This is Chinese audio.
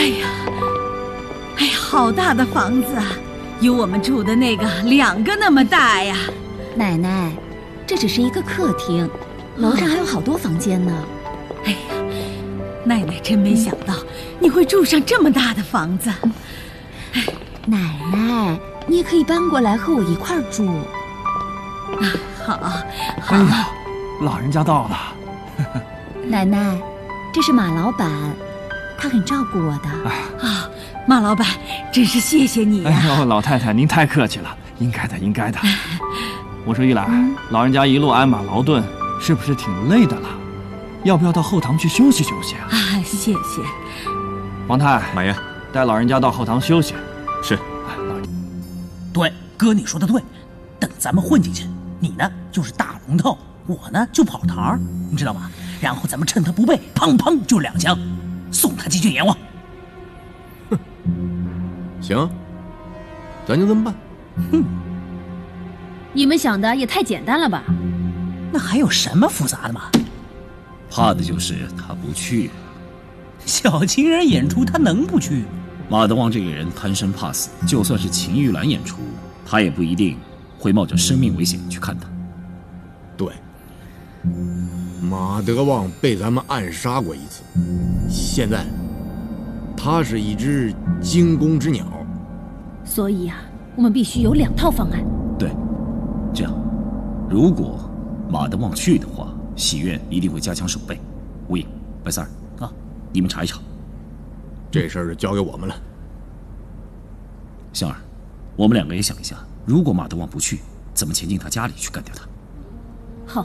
哎呀，好大的房子啊，有我们住的那个2个那么大呀。 奶奶，这只是一个客厅，楼上还有好多房间呢。 哎呀，奶奶真没想到你会住上这么大的房子。 奶奶，你也可以搬过来和我一块儿住。 好。 哎呀，老人家到了。 奶奶，这是马老板，他很照顾我的。 马老板，真是谢谢你呀。 哎呦，老太太您太客气了，应该的应该的。我说一来，老人家一路鞍马劳顿，是不是挺累的了？要不要到后堂去休息休息啊？ 谢谢。 王太， 马爷， 带老人家到后堂休息。 是。 对，哥你说的对，等咱们混进去，你呢就是大龙头，我呢就跑堂，你知道吗？然后咱们趁他不备，砰砰就2枪，送他几句阎王。 行，咱就这么办。 你们想的也太简单了吧？ 那还有什么复杂的吗？ 怕的就是他不去。 小情人演出他能不去吗？ 马德旺这个人贪生怕死，就算是秦玉兰演出，他也不一定会冒着生命危险去看他。 对，马德旺被咱们暗杀过一次，现在他是一只惊弓之鸟， 所以啊，我们必须有2套方案。 对，这样，如果马德旺去的话，喜院一定会加强守备。吴影、白三儿啊，你们查一查。 这事儿就交给我们了。 香儿，我们2个也想一下，如果马德旺不去，怎么前进他家里去干掉他？ 好。